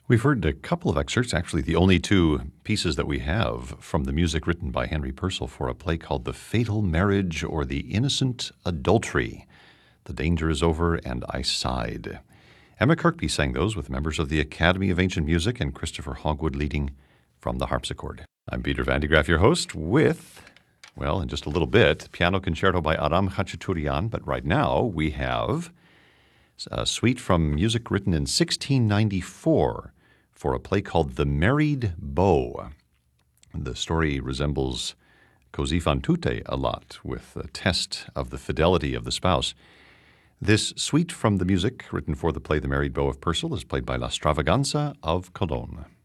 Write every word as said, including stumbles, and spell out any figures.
We've heard a couple of excerpts, actually the only two pieces that we have from the music written by Henry Purcell for a play called The Fatal Marriage or The Innocent Adultery. The Danger is Over and I Sighed. Emma Kirkby sang those with members of the Academy of Ancient Music and Christopher Hogwood leading from the harpsichord. I'm Peter Van de Graaff, your host, with, well, in just a little bit, Piano Concerto by Aram Khachaturian, but right now we have a suite from music written in sixteen ninety-four for a play called The Married Beau. The story resembles Così fan tutte a lot, with a test of the fidelity of the spouse. This suite from the music written for the play The Married Beau of Purcell is played by La Stravaganza of Cologne.